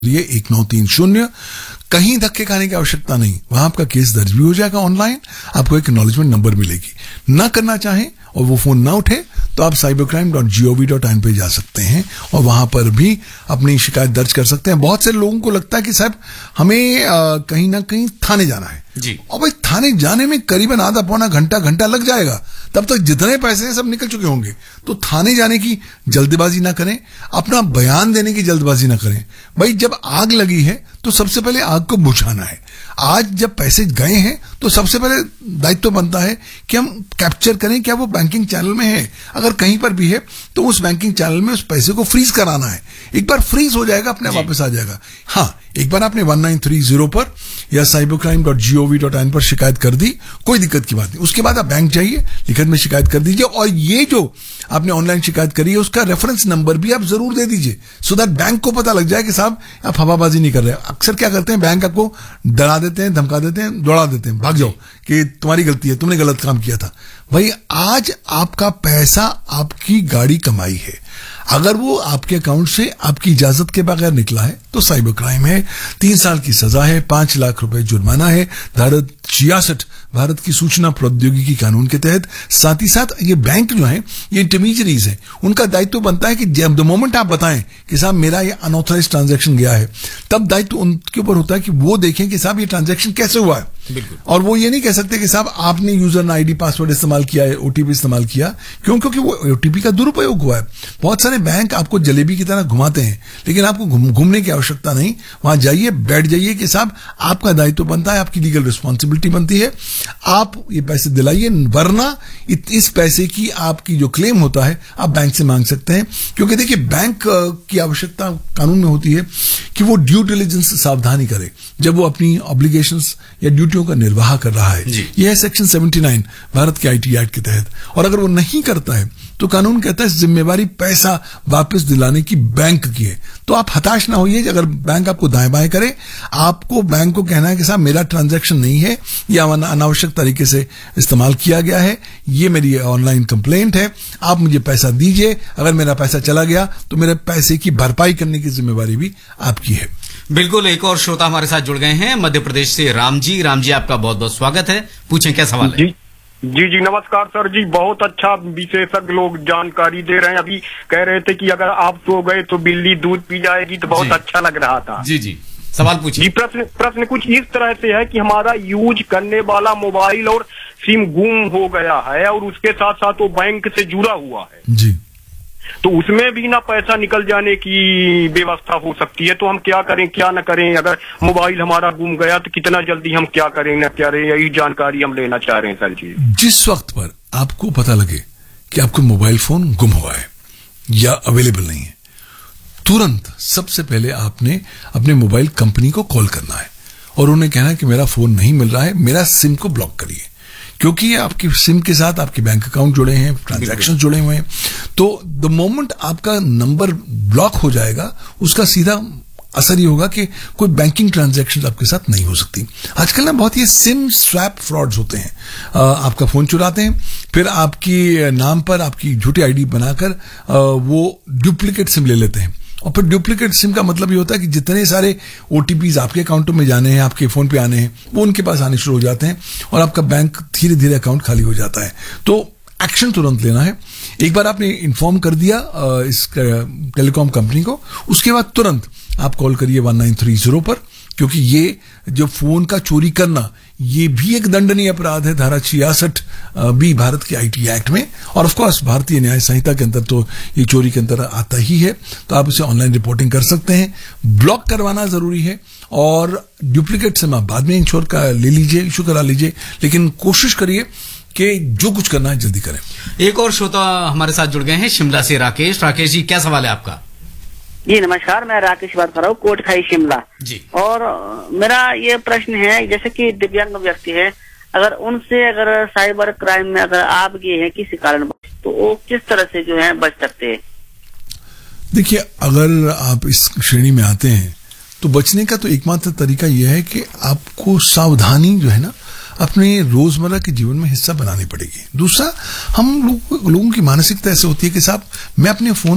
ये 1930 कहीं धक्के खाने की आवश्यकता नहीं, वहां आपका केस दर्ज भी हो जाएगा ऑनलाइन, आपको एक एक्नॉलेजमेंट नंबर मिलेगी। ना करना चाहें और वो फोन ना उठे तो आप cybercrime.gov.in पे जा सकते हैं और वहां पर भी अपनी शिकायत दर्ज कर सकते हैं। बहुत से लोगों को लगता है कि साहब हमें कहीं ना कहीं थाने जाना है जी, और भाई थाने जाने में करीबन आधा पौना घंटा लग जाएगा, तब तक जितने पैसे हैं सब निकल चुके होंगे। तो थाने जाने की जल्दबाजी ना करें, अपना बयान देने की जल्दबाजी ना करें। भाई जब आग लगी है तो सबसे पहले आग को बुझाना है। आज जब पैसे गए हैं तो सबसे पहले दायित्व बनता है कि हम कैप्चर करें क्या वो बैंकिंग चैनल में है। अगर कहीं पर भी है तो उस बैंकिंग चैनल में उस पैसे को फ्रीज कराना है। एक बार फ्रीज हो जाएगा अपने वापस आ जाएगा। हाँ, एक बार आपने 1930 पर या cybercrime.gov.in पर शिकायत कर दी, कोई दिक्कत की बात नहीं। उसके बाद आप बैंक जाइए, लिखित में शिकायत कर दीजिए और ये जो आपने ऑनलाइन शिकायत करी है उसका रेफरेंस नंबर भी आप जरूर दे दीजिए, सो दैट बैंक को पता लग जाए कि साहब आप हवाबाजी नहीं कर रहे। अक्सर क्या करते हैं, बैंक आपको डरा देते हैं, धमका देते हैं, दौड़ा देते हैं, भाग जाओ कि तुम्हारी गलती है, तुमने गलत काम किया था। भाई आज आपका पैसा आपकी गाड़ी कमाई है, अगर वो आपके अकाउंट से आपकी इजाजत के बगैर निकला है तो साइबर क्राइम है, 3 साल की सजा है, 5 लाख रुपए जुर्माना है, धारा 66 भारत की सूचना प्रौद्योगिकी कानून के तहत। साथ ही साथ ये बैंक जो है ये इंटरमीडियरीज है, उनका दायित्व बनता है कि जब द मोमेंट आप बताएं कि साहब मेरा ये अनऑथराइज ट्रांजैक्शन गया है, तब दायित्व उनके ऊपर होता है कि वो देखें कि साहब ये ट्रांजैक्शन कैसे हुआ है। और वो ये नहीं कह सकते कि साहब आपने यूजर आईडी पासवर्ड इस्तेमाल किया है, ओटीपी इस्तेमाल किया, क्योंकि वो ओटीपी का दुरुपयोग हुआ है। बहुत सारे बैंक आपको जलेबी की तरह घुमाते हैं, लेकिन आपको घूमने की आवश्यकता नहीं। वहां जाइए, बैठ जाइए कि साहब आपका दायित्व बनता है, आपकी लीगल रिस्पॉन्सिबिलिटी बनती है, आप ये पैसे दिलाइए, वरना इस पैसे की आपकी जो क्लेम होता है आप बैंक से मांग सकते हैं। क्योंकि देखिए बैंक की आवश्यकता कानून में होती है कि वो ड्यू डिलिजेंस सावधानी करे जब वो अपनी ऑब्लिगेशंस या ड्यूटियों का निर्वाह कर रहा है। यह है सेक्शन 79 भारत के आईटी एक्ट के तहत। और अगर वो नहीं करता है तो कानून कहता है जिम्मेवारी पैसा वापस दिलाने की बैंक की है। तो आप हताश ना होइए अगर बैंक आपको दाएं बाएं करे। आपको बैंक को कहना है कि साहब मेरा ट्रांजैक्शन नहीं है, या अनावश्यक तरीके से इस्तेमाल किया गया है, ये मेरी ऑनलाइन कंप्लेंट है, आप मुझे पैसा दीजिए। अगर मेरा पैसा चला गया तो मेरे पैसे की भरपाई करने की जिम्मेवारी भी आपकी है। बिल्कुल। एक और श्रोता हमारे साथ जुड़ गए हैं मध्य प्रदेश से, राम जी आपका बहुत बहुत स्वागत है, पूछें क्या सवाल है। जी नमस्कार सर जी, बहुत अच्छा विशेषज्ञ लोग जानकारी दे रहे हैं। अभी कह रहे थे कि अगर आप सो गए तो बिल्ली दूध पी जाएगी, तो बहुत अच्छा लग रहा था। जी सवाल पूछिए। जी प्रश्न कुछ इस तरह से है कि हमारा यूज करने वाला मोबाइल और सिम गुम हो गया है और उसके साथ साथ वो बैंक से जुड़ा हुआ है जी, तो उसमें भी ना पैसा निकल जाने की व्यवस्था हो सकती है। तो हम क्या करें क्या न करें? अगर मोबाइल हमारा गुम गया तो कितना जल्दी हम क्या करें न करें, यही जानकारी हम लेना चाह रहे हैं सर जी। जिस वक्त पर आपको पता लगे कि आपका मोबाइल फोन गुम हुआ है या अवेलेबल नहीं है, तुरंत सबसे पहले आपने अपने मोबाइल कंपनी को कॉल करना है और उन्हें कहना है कि मेरा फोन नहीं मिल रहा है, मेरा सिम को ब्लॉक करिए। क्योंकि आपकी सिम के साथ आपके बैंक अकाउंट जुड़े हैं, ट्रांजैक्शन जुड़े हुए हैं, तो द मोमेंट आपका नंबर ब्लॉक हो जाएगा उसका सीधा असर ये होगा कि कोई बैंकिंग ट्रांजैक्शन आपके साथ नहीं हो सकती। आजकल ना बहुत ये सिम स्वैप फ्रॉड्स होते हैं। आपका फोन चुराते हैं, फिर आपकी नाम पर आपकी झूठी आईडी बनाकर वो डुप्लीकेट सिम ले लेते हैं। और फिर डुप्लीकेट सिम का मतलब ये होता है कि जितने सारे ओटीपीज आपके अकाउंटों में जाने हैं, आपके फोन पे आने हैं, वो उनके पास आने शुरू हो जाते हैं और आपका बैंक धीरे धीरे अकाउंट खाली हो जाता है। तो एक्शन तुरंत लेना है। एक बार आपने इन्फॉर्म कर दिया इस टेलीकॉम कंपनी को, उसके बाद तुरंत आप कॉल करिए 1930 पर, क्योंकि ये जो फोन का चोरी करना ये भी एक दंडनीय अपराध है, धारा 66 भी भारत के आईटी एक्ट में, और ऑफ कोर्स भारतीय न्याय संहिता के अंदर तो ये चोरी के अंदर आता ही है। तो आप इसे ऑनलाइन रिपोर्टिंग कर सकते हैं। ब्लॉक करवाना जरूरी है और डुप्लीकेट सिम आप बाद में इंश्योर का ले लीजिए, इशू करा लीजिए, लेकिन कोशिश करिए कि जो कुछ करना है जल्दी करें। एक और श्रोता हमारे साथ जुड़ गए हैं शिमला से, राकेश जी क्या सवाल है आपका? जी नमस्कार, मैं राकेश बात कर रहा हूँ, कोटखाई शिमला जी। और मेरा ये प्रश्न है, जैसे कि दिव्यांग व्यक्ति है, अगर उनसे अगर साइबर क्राइम में अगर आप गए हैं किसी कारण, तो वो किस तरह से जो है बच सकते हैं? देखिए, अगर आप इस श्रेणी में आते हैं तो बचने का तो एकमात्र तरीका यह है कि आपको सावधानी जो है ना अपने रोजमर्रा के जीवन में हिस्सा बनानी पड़ेगी। दूसरा, हम लोगों की मानसिकता ऐसे होती है कि साहब मैं अपने फोन